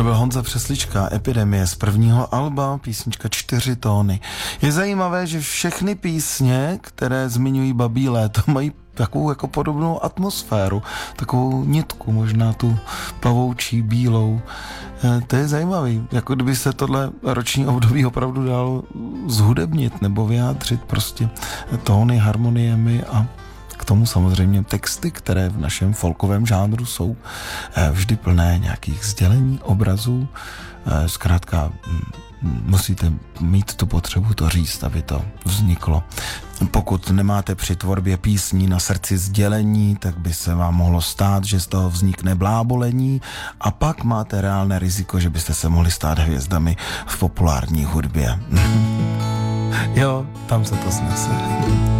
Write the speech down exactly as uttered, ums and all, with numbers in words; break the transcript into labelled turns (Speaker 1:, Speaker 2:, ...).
Speaker 1: To byl Honza Přeslička, Epidemie z prvního alba, písnička Čtyři tóny. Je zajímavé, že všechny písně, které zmiňují babí léto, mají takovou jako podobnou atmosféru, takovou nitku, možná tu pavoučí, bílou. E, to je zajímavý, jako kdyby se tohle roční období opravdu dalo zhudebnit nebo vyjádřit prostě tóny, harmoniemi a k tomu samozřejmě texty, které v našem folkovém žánru jsou vždy plné nějakých sdělení, obrazů. Zkrátka musíte mít tu potřebu to říct, aby to vzniklo. Pokud nemáte při tvorbě písní na srdci sdělení, tak by se vám mohlo stát, že z toho vznikne blábolení a pak máte reálné riziko, že byste se mohli stát hvězdami v populární hudbě. Jo, tam se to snese.